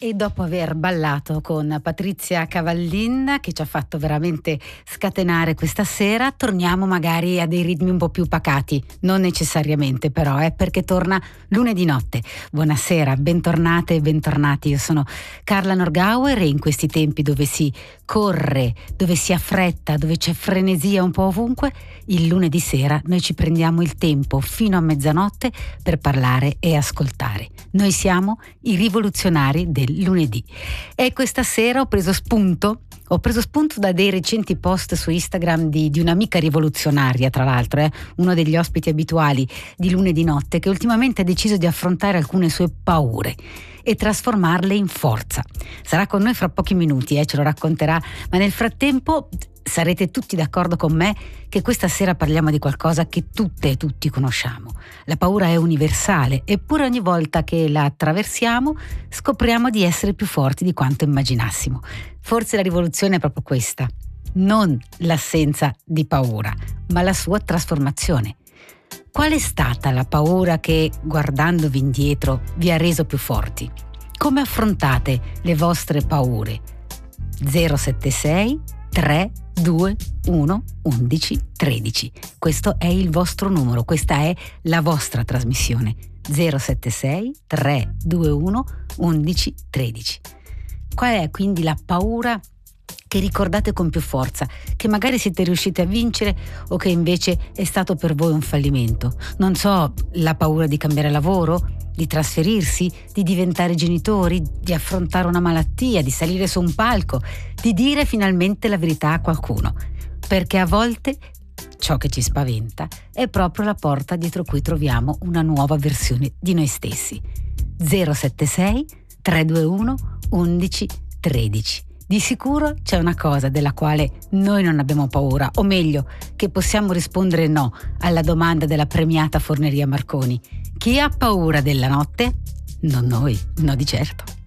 E dopo aver ballato con Patrizia Cavallin, che ci ha fatto veramente scatenare questa sera, torniamo magari a dei ritmi un po' più pacati, non necessariamente però, perché torna lunedì notte. Buonasera, bentornate e bentornati, io sono Carla Norgauer e in questi tempi dove si corre, dove si affretta, dove c'è frenesia un po' ovunque, il lunedì sera noi ci prendiamo il tempo fino a mezzanotte per parlare e ascoltare. Noi siamo i rivoluzionari del lunedì. E questa sera ho preso spunto da dei recenti post su Instagram di un'amica rivoluzionaria, tra l'altro, uno degli ospiti abituali di lunedì notte, che ultimamente ha deciso di affrontare alcune sue paure e trasformarle in forza. Sarà con noi fra pochi minuti, ce lo racconterà, ma nel frattempo sarete tutti d'accordo con me che questa sera parliamo di qualcosa che tutte e tutti conosciamo. La paura è universale, eppure ogni volta che la attraversiamo scopriamo di essere più forti di quanto immaginassimo. Forse la rivoluzione è proprio questa, non l'assenza di paura, ma la sua trasformazione. Qual è stata la paura che, guardandovi indietro, vi ha reso più forti? Come affrontate le vostre paure? 076 321 11 13. Questo è il vostro numero, questa è la vostra trasmissione. 076 321 11 13. Qual è quindi la paura che ricordate con più forza, che magari siete riusciti a vincere o che invece è stato per voi un fallimento? Non so, la paura di cambiare lavoro, di trasferirsi, di diventare genitori, di affrontare una malattia, di salire su un palco, di dire finalmente la verità a qualcuno. Perché a volte ciò che ci spaventa è proprio la porta dietro cui troviamo una nuova versione di noi stessi. 076 321 11 13. Di sicuro c'è una cosa della quale noi non abbiamo paura, o meglio, che possiamo rispondere no alla domanda della premiata Forneria Marconi. Chi ha paura della notte? Non noi, no di certo.